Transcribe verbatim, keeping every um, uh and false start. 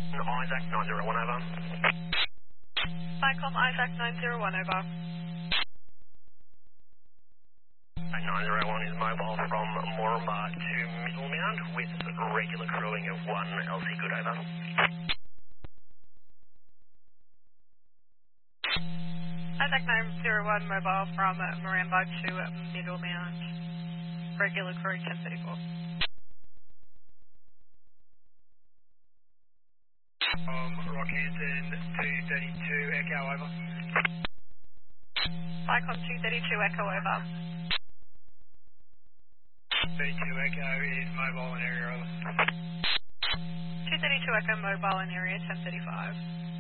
Isaac nine zero one over. Cyclone Isaac nine zero one over. nine zero one is mobile from Moranbah to Middlemount with regular crewing of one L C good over. Isaac nine zero one mobile from Moranbah to Middlemount. Regular crew ten thirty-four. Um, Rockhampton two thirty-two Echo over. Cyclone two thirty-two Echo over. thirty-two Echo is mobile in area over. two thirty-two Echo mobile in area ten thirty-five.